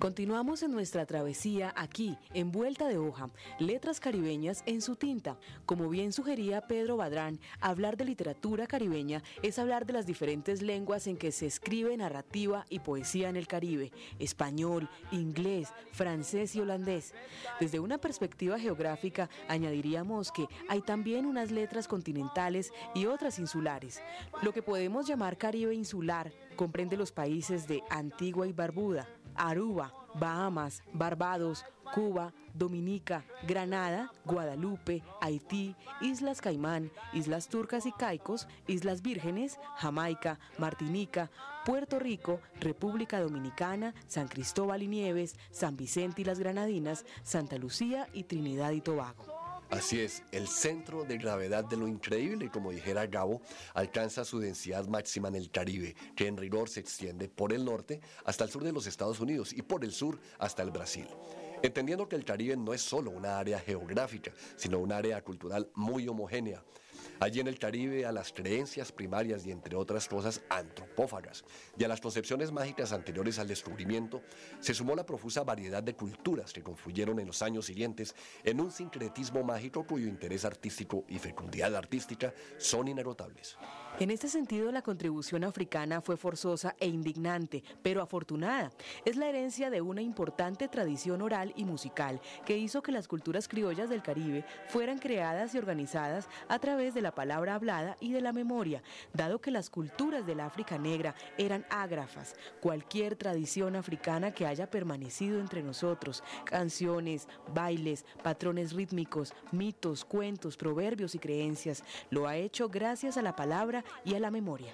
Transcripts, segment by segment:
Continuamos en nuestra travesía aquí, en Vuelta de Hoja, letras caribeñas en su tinta. Como bien sugería Pedro Badrán, hablar de literatura caribeña es hablar de las diferentes lenguas en que se escribe narrativa y poesía en el Caribe: español, inglés, francés y holandés. Desde una perspectiva geográfica, añadiríamos que hay también unas letras continentales y otras insulares. Lo que podemos llamar Caribe insular comprende los países de Antigua y Barbuda, Aruba, Bahamas, Barbados, Cuba, Dominica, Granada, Guadalupe, Haití, Islas Caimán, Islas Turcas y Caicos, Islas Vírgenes, Jamaica, Martinica, Puerto Rico, República Dominicana, San Cristóbal y Nieves, San Vicente y las Granadinas, Santa Lucía y Trinidad y Tobago. Así es, el centro de gravedad de lo increíble, como dijera Gabo, alcanza su densidad máxima en el Caribe, que en rigor se extiende por el norte hasta el sur de los Estados Unidos y por el sur hasta el Brasil. Entendiendo que el Caribe no es solo una área geográfica, sino un área cultural muy homogénea. Allí en el Caribe, a las creencias primarias y entre otras cosas antropófagas y a las concepciones mágicas anteriores al descubrimiento, se sumó la profusa variedad de culturas que confluyeron en los años siguientes en un sincretismo mágico cuyo interés artístico y fecundidad artística son inagotables. En este sentido, la contribución africana fue forzosa e indignante, pero afortunada. Es la herencia de una importante tradición oral y musical que hizo que las culturas criollas del Caribe fueran creadas y organizadas a través de la palabra hablada y de la memoria, dado que las culturas del África negra eran ágrafas. Cualquier tradición africana que haya permanecido entre nosotros, canciones, bailes, patrones rítmicos, mitos, cuentos, proverbios y creencias, lo ha hecho gracias a la palabra y a la memoria.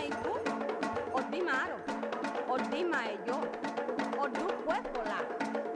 Odima